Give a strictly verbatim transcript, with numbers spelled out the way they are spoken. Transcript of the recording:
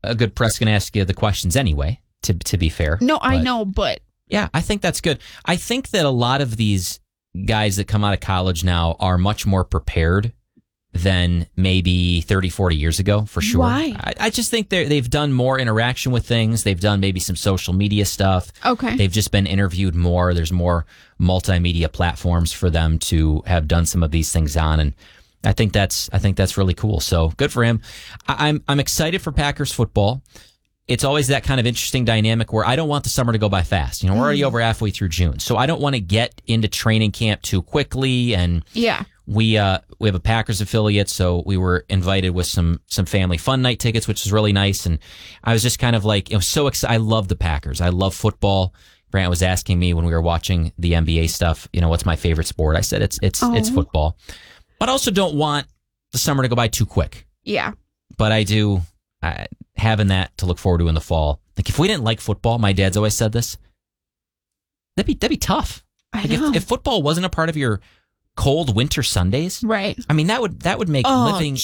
a good press going to ask you the questions anyway, to to be fair. No, I But, know, but yeah, I think that's good. I think that a lot of these guys that come out of college now are much more prepared than maybe thirty, forty years ago, for sure. Why? I, I just think they they've done more interaction with things. They've done maybe some social media stuff. okay. They've just been interviewed more. There's more multimedia platforms for them to have done some of these things on, and I think that's I think that's really cool. So good for him. I, I'm I'm excited for Packers football. It's always that kind of interesting dynamic where I don't want the summer to go by fast. You know, we're already over halfway through June, so I don't want to get into training camp too quickly. And Yeah. we uh we have a Packers affiliate, so we were invited with some some family fun night tickets, which was really nice. And I was just kind of like, it was so excited. I love the Packers. I love football. Grant was asking me when we were watching the N B A stuff, you know, what's my favorite sport? I said it's it's Oh. it's football, but I also don't want the summer to go by too quick. Yeah. But I do. Uh, having that to look forward to in the fall. Like if we didn't like football, my dad's always said this, that'd be that'd be tough. I Like know. if, if football wasn't a part of your cold winter Sundays, right. I mean that would that would make Oh, living